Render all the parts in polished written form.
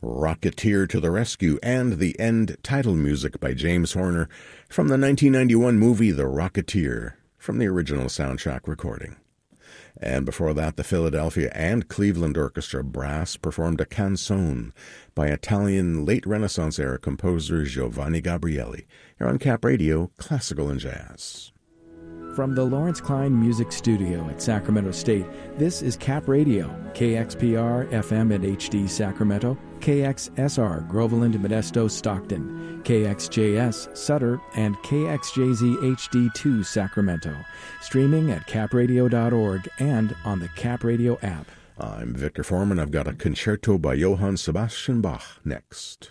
Rocketeer to the Rescue, and the end title music by James Horner from the 1991 movie The Rocketeer, from the original soundtrack recording. And before that, the Philadelphia and Cleveland Orchestra Brass performed a canzone by Italian late Renaissance-era composer Giovanni Gabrieli, here on Cap Radio, Classical and Jazz. From the Lawrence Klein Music Studio at Sacramento State, this is Cap Radio, KXPR FM and HD Sacramento, KXSR Groveland, Modesto, Stockton, KXJS Sutter, and KXJZ HD2 Sacramento. Streaming at capradio.org and on the Cap Radio app. I'm Victor Foreman. I've got a concerto by Johann Sebastian Bach next.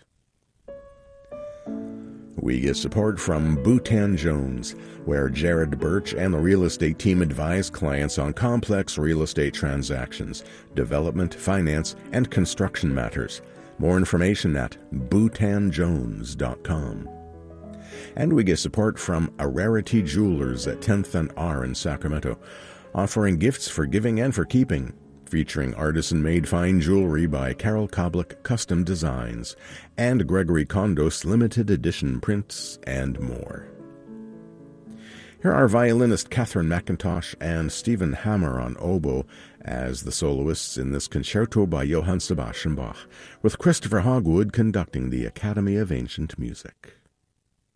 We get support from Bhutan Jones, where Jared Birch and the real estate team advise clients on complex real estate transactions, development, finance, and construction matters. More information at bhutanjones.com. And we get support from A Rarity Jewelers at 10th and R in Sacramento, offering gifts for giving and for keeping, featuring artisan-made fine jewelry by Carol Koblik Custom Designs and Gregory Kondos limited edition prints and more. Here are violinist Catherine McIntosh and Stephen Hammer on oboe as the soloists in this concerto by Johann Sebastian Bach, with Christopher Hogwood conducting the Academy of Ancient Music.